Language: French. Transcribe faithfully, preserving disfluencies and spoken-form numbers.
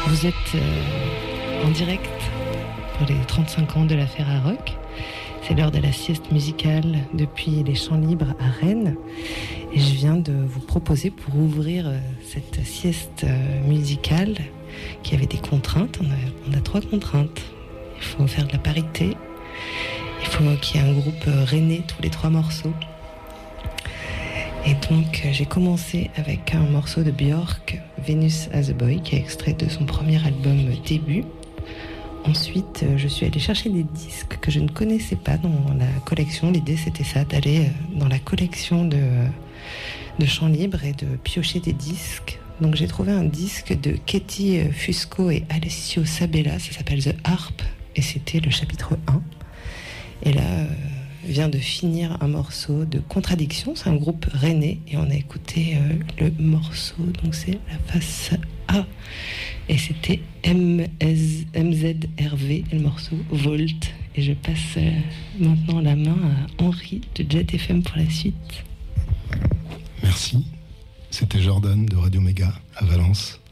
Vous êtes euh, en direct pour les trente-cinq ans de la Ferrarock. C'est l'heure de la sieste musicale depuis les Champs Libres à Rennes. Et je viens de vous proposer pour ouvrir euh, cette sieste euh, musicale qui avait des contraintes. On a, on a trois contraintes. Il faut faire de la parité. Il faut qu'il y ait un groupe euh, rennais, tous les trois morceaux. Et donc j'ai commencé avec un morceau de Björk, Venus as a Boy, qui est extrait de son premier album Début. Ensuite, je suis allée chercher des disques que je ne connaissais pas dans la collection. L'idée, c'était ça, d'aller dans la collection de, de Chants Libres et de piocher des disques. Donc j'ai trouvé un disque de Katie Fusco et Alessio Sabella, ça s'appelle The Harp, et c'était le chapitre un. Et là... vient de finir un morceau de Contradiction, c'est un groupe rennais et on a écouté euh, le morceau, donc c'est la face A et c'était M Z R V et le morceau Volt. Et je passe euh, maintenant la main à Henri de Jet F M pour la suite. Merci, c'était Jordan de Radio Méga à Valence.